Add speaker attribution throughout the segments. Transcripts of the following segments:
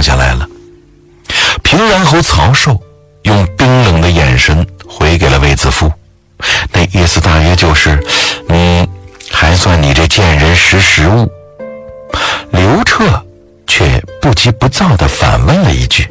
Speaker 1: 降下来了。平阳侯曹寿用冰冷的眼神回给了卫子夫，那意思大约就是还算你这贱人识时务。刘彻却不急不躁地反问了一句：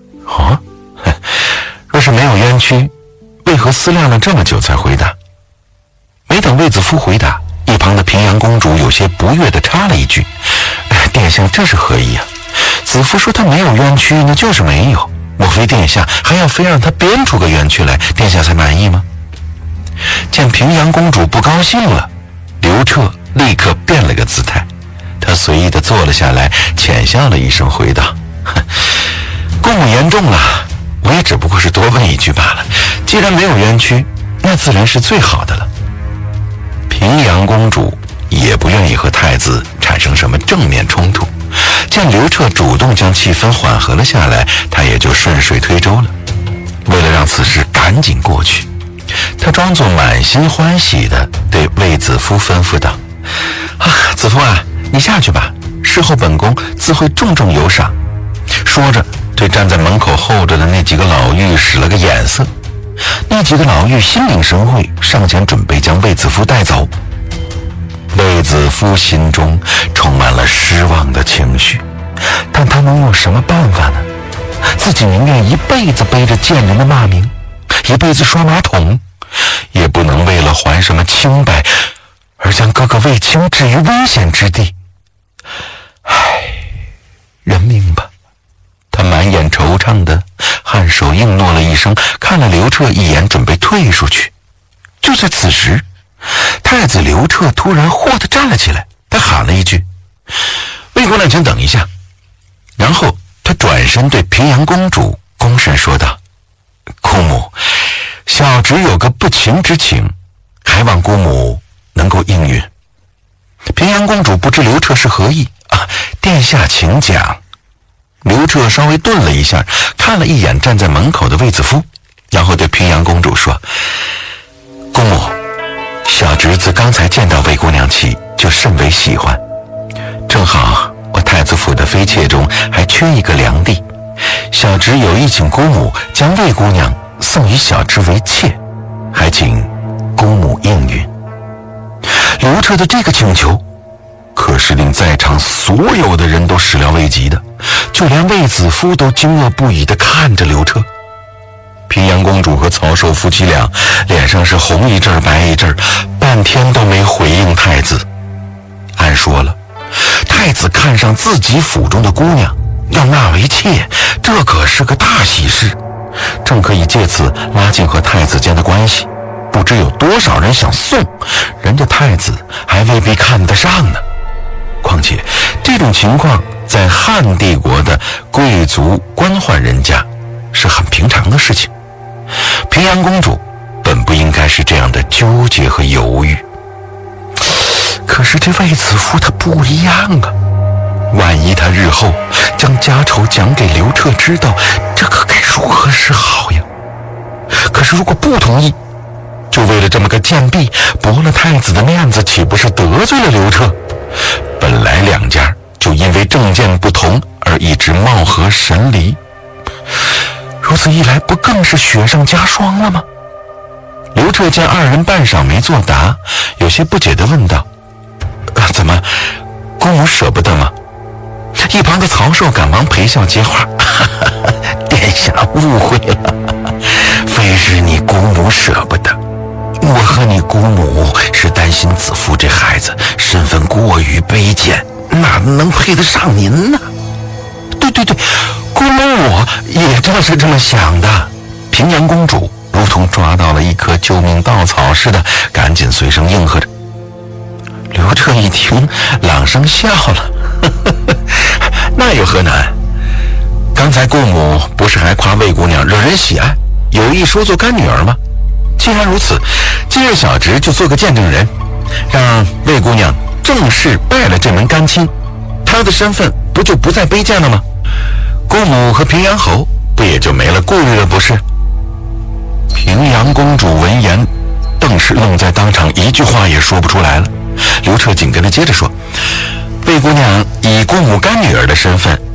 Speaker 1: 若是没有冤屈，为何思量了这么久才回答？没等卫子夫回答，一旁的平阳公主有些不悦地插了一句：殿下这是何意啊？子夫说他没有冤屈，那就是没有，莫非殿下还要非让他编出个冤屈来，殿下才满意吗？见平阳公主不高兴了，刘彻立刻变了个姿态，他随意地坐了下来，浅笑了一声，回道：公母言重了，我也只不过是多问一句罢了，既然没有冤屈，那自然是最好的了。平阳公主也不愿意和太子产生什么正面冲突，见刘彻主动将气氛缓和了下来，她也就顺水推舟了。为了让此事赶紧过去，她装作满心欢喜地对卫子夫吩咐道：子夫啊，你下去吧，事后本宫自会重重有赏。说着对站在门口候着的那几个老妪使了个眼色，那几个老妪心领神会，上前准备将卫子夫带走。卫子夫心中充满了失望的情绪，但他能有什么办法呢？自己宁愿一辈子背着贱人的骂名，一辈子刷马桶，也不能为了还什么清白而将哥哥卫青置于危险之地。认命吧。他满眼惆怅的颔首应诺了一声，看了刘彻一眼，准备退出去。就在此时，太子刘彻突然霍地站了起来，他喊了一句：魏姑娘请等一下。然后他转身对平阳公主躬身说道：姑母，小侄有个不情之请，还望姑母能够应允。平阳公主不知刘彻是何意殿下请讲。刘彻稍微顿了一下，看了一眼站在门口的卫子夫，然后对平阳公主说：姑母，小侄自刚才见到魏姑娘起就甚为喜欢，正好我太子府的妃妾中还缺一个良弟，小侄有意请姑母将魏姑娘送与小侄为妾，还请姑母应允。刘彻的这个请求可是令在场所有的人都始料未及的，就连卫子夫都惊愕不已地看着刘彻。平阳公主和曹寿夫妻俩脸上是红一阵白一阵，半天都没回应太子。按说了，太子看上自己府中的姑娘，要纳为妾，这可是个大喜事，正可以借此拉近和太子间的关系。不知有多少人想送，人家太子还未必看得上呢。况且这种情况在汉帝国的贵族官宦人家是很平常的事情。平阳公主本不应该是这样的纠结和犹豫，可是这卫子夫他不一样啊，万一他日后将家丑讲给刘彻知道，这可该如何是好呀？可是如果不同意，就为了这么个贱婢驳了太子的面子，岂不是得罪了刘彻？本来两家就因为政见不同而一直貌合神离，如此一来不更是雪上加霜了吗？刘彻见二人半晌没作答，有些不解地问道：怎么，姑母舍不得吗？一旁的曹寿赶忙陪笑接话：殿下误会了，非是你姑母舍不得，我和你姑母是担心子夫这孩子身份过于卑贱，哪能配得上您呢？对，姑母我也正是这么想的。平阳公主如同抓到了一颗救命稻草似的，赶紧随声应和着。刘彻一听，朗声笑了：那有何难？刚才姑母不是还夸魏姑娘惹人喜爱，有意说做干女儿吗？既然如此，今日小侄就做个见证人，让魏姑娘正式拜了这门干亲，她的身份不就不再卑贱了吗？姑母和平阳侯不也就没了顾虑了，不是？平阳公主闻言顿时愣在当场，一句话也说不出来了。刘彻紧跟着接着说：魏姑娘以姑母干女儿的身份